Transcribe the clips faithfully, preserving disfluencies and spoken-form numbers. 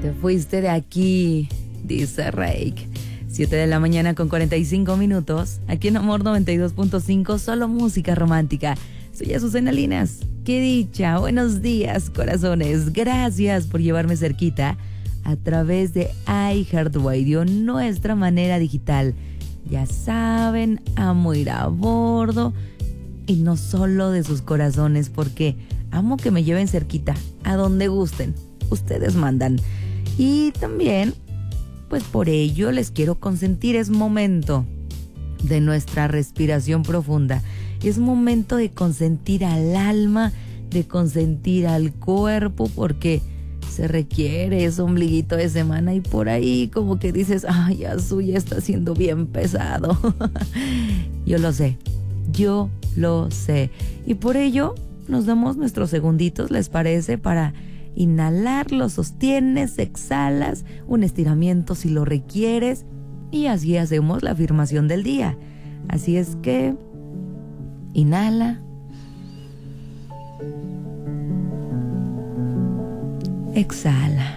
Te fuiste de aquí, dice Rake. siete de la mañana con cuarenta y cinco minutos. Aquí en Amor noventa y dos punto cinco, solo música romántica. Soy Azucena Linas. Qué dicha. Buenos días, corazones. Gracias por llevarme cerquita a través de iHeartRadio, nuestra manera digital. Ya saben, amo ir a bordo. Y no solo de sus corazones, porque amo que me lleven cerquita, a donde gusten. Ustedes mandan. Y también, pues por ello les quiero consentir. Es momento de nuestra respiración profunda. Es momento de consentir al alma, de consentir al cuerpo, porque se requiere ese ombliguito de semana y por ahí como que dices, ay, Azu, ya está siendo bien pesado. Yo lo sé, yo lo sé. Y por ello nos damos nuestros segunditos, ¿les parece? Para inhalar, lo sostienes, exhalas, un estiramiento si lo requieres, y así hacemos la afirmación del día. Así es que inhala, exhala.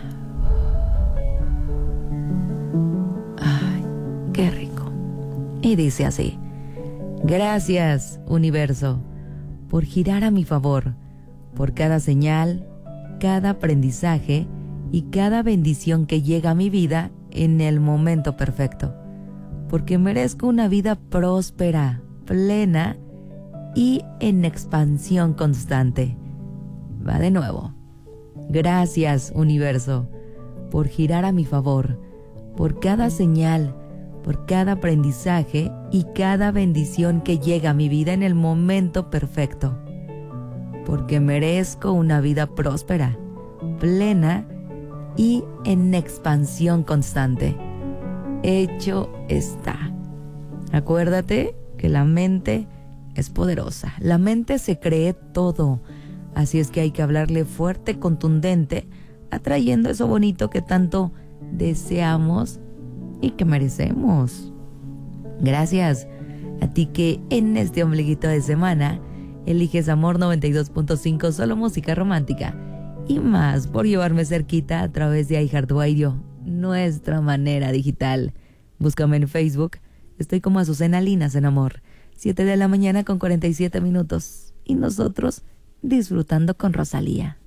Ay, qué rico. Y dice así: gracias, universo, por girar a mi favor, por cada señal, cada aprendizaje y cada bendición que llega a mi vida en el momento perfecto, porque merezco una vida próspera, plena y en expansión constante. Va de nuevo. Gracias, universo, por girar a mi favor, por cada señal, por cada aprendizaje y cada bendición que llega a mi vida en el momento perfecto, porque merezco una vida próspera, plena y en expansión constante. Hecho está. Acuérdate que la mente es poderosa. La mente se cree todo. Así es que hay que hablarle fuerte, contundente, atrayendo eso bonito que tanto deseamos y que merecemos. Gracias a ti que en este ombliguito de semana eliges Amor noventa y dos punto cinco, solo música romántica, y más por llevarme cerquita a través de iHeartRadio, nuestra manera digital. Búscame en Facebook, estoy como Azucena Linas en Amor. siete de la mañana con cuarenta y siete minutos, y nosotros disfrutando con Rosalía.